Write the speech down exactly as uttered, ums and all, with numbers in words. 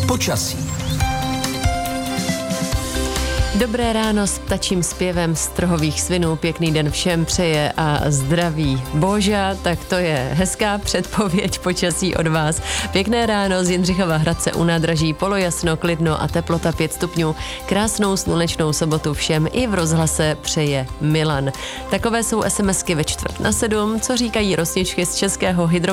Počasí. Dobré ráno s ptačím zpěvem z trhových svinů. Pěkný den všem přeje a zdraví Boža. Tak to je hezká předpověď počasí od vás. Pěkné ráno z Jindřichova Hradce u nádraží, polojasno, klidno a teplota pět stupňů. Krásnou slunečnou sobotu všem i v rozhlase přeje Milan. Takové jsou SMSky ve čtvrt na sedm. Co říkají rosničky z Českého hydro